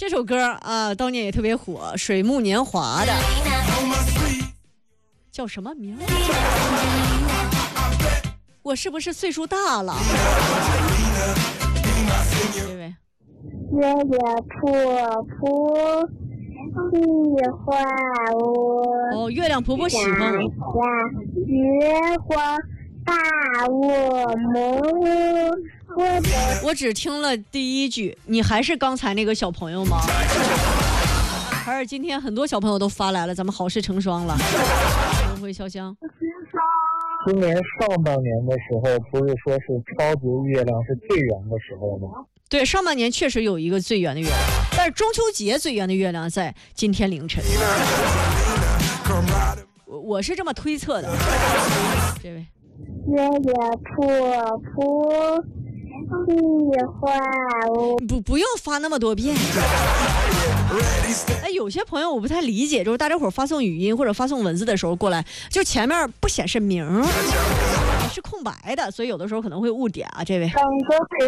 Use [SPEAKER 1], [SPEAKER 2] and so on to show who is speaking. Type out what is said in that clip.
[SPEAKER 1] 这首歌啊，当年也特别火，水木年华的，叫什么名？我是不是岁数大了？这位，
[SPEAKER 2] 月月婆婆喜欢我。
[SPEAKER 1] 哦，月亮婆婆喜欢我。
[SPEAKER 2] 月光把我梦。
[SPEAKER 1] 我只听了第一句，你还是刚才那个小朋友吗？还是今天很多小朋友都发来了，咱们好事成双了。轮回潇湘。
[SPEAKER 3] 今年上半年的时候，不是说是超级月亮是最圆的时候吗？
[SPEAKER 1] 对，上半年确实有一个最圆的月亮，但是中秋节最圆的月亮在今天凌晨。我是这么推测的。这位，
[SPEAKER 2] 月月婆婆喜欢我。
[SPEAKER 1] 不用发那么多遍。哎，有些朋友我不太理解，就是大家伙发送语音或者发送文字的时候过来，就前面不显示名，是空白的，所以有的时候可能会误点啊。这位。